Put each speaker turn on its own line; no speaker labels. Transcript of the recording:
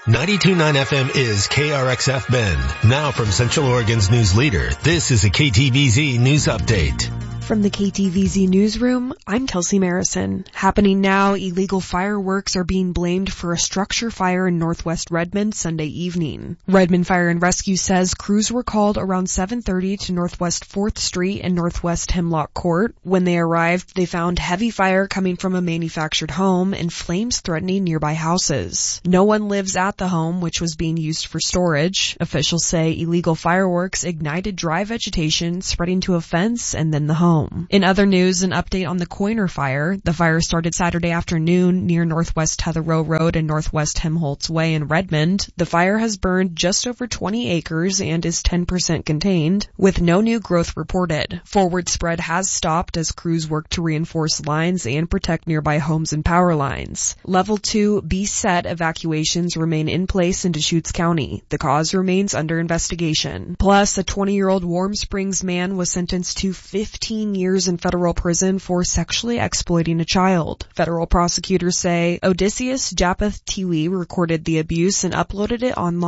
92.9 FM is KRXF Bend. Now from Central Oregon's news leader, this is a KTVZ News Update.
From the KTVZ newsroom, I'm Kelsey Marison. Happening now, illegal fireworks are being blamed for a structure fire in Northwest Redmond Sunday evening. Redmond Fire and Rescue says crews were called around 7:30 to Northwest 4th Street and Northwest Hemlock Court. When they arrived, they found heavy fire coming from a manufactured home and flames threatening nearby houses. No one lives at the home, which was being used for storage. Officials say illegal fireworks ignited dry vegetation, spreading to a fence and then the home. In other news, an update on the Coiner fire. The fire started Saturday afternoon near Northwest Tetherow Road and Northwest Helmholtz Way in Redmond. The fire has burned just over 20 acres and is 10% contained, with no new growth reported. Forward spread has stopped as crews work to reinforce lines and protect nearby homes and power lines. Level 2 BSET evacuations remain in place in Deschutes County. The cause remains under investigation. Plus, a 20-year-old Warm Springs man was sentenced to 15 years in federal prison for sexually exploiting a child. Federal prosecutors say Odysseus Japheth Tiwi recorded the abuse and uploaded it online.